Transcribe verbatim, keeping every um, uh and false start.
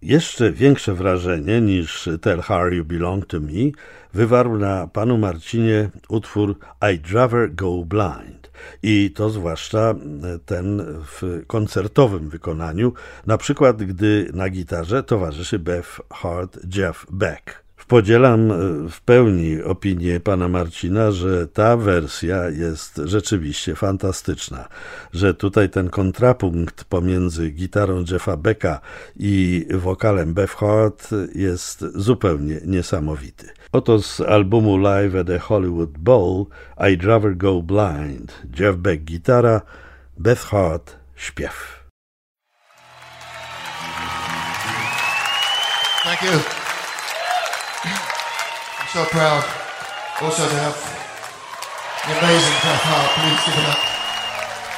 Jeszcze większe wrażenie niż Tell Her You Belong to Me wywarł na panu Marcinie utwór I'd Rather Go Blind. I to zwłaszcza ten w koncertowym wykonaniu, na przykład gdy na gitarze towarzyszy Beth Hart Jeff Beck. Podzielam w pełni opinię pana Marcina, że ta wersja jest rzeczywiście fantastyczna, że tutaj ten kontrapunkt pomiędzy gitarą Jeffa Becka i wokalem Beth Hart jest zupełnie niesamowity. Oto z albumu Live at the Hollywood Bowl I'd Rather Go Blind. Jeff Beck gitara, Beth Hart śpiew. Thank you. I'm so proud also to have the amazing Beth Hart. Please give it up.